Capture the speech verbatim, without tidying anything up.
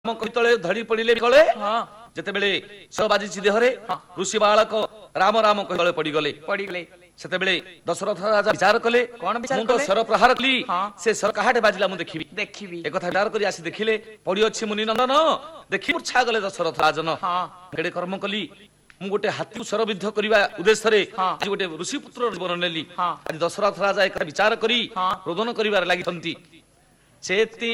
ତଳେ ଧଡ଼ି ପଡ଼ିଲେ କଳେ ଯେତେବେଳେ ସ ବାଜିଛି ଦେହରେ ଋଷି ବାଳକ ରାମ ରାମ କହି ପଡ଼ିଗଲେ ପଡ଼ିଗଲେ ସେତେବେଳେ ଦଶରଥ ରାଜା ବିଚାର କଲେ କଣ ବିଚାର ମୁଁ ତ କଲେ? ଶର ପ୍ରହାର କଲି ହଁ। ସେ ଶର କାହାଟେ ବାଜିଲା ମୁଁ ଦେଖିବି ଦେଖିବି ଏକଥା ବିଚାର କରି ଆସି ଦେଖିଲେ ପଡ଼ିଅଛି ମୁନି ନନ୍ଦନ ଦେଖି ମୂର୍ଚ୍ଛା ଗଲେ ଦଶରଥ ରାଜନ ହଁ କେଡ଼େ କର୍ମ କଲି ମୁଁ ଗୋଟେ ହାତୀକୁ ଶରବିଦ୍ଧ କରିବା ଉଦ୍ଦେଶ୍ୟରେ ହଁ। ଆଜି ଗୋଟେ ଋଷି ପୁତ୍ର ଜୀବନ ନେଲି ହଁ। ଆଜି ଦଶରଥ ରାଜା ଏକ ବିଚାର କରି ହଁ। ରୋଦନ କରିବାରେ ଲାଗିଛନ୍ତି ସେ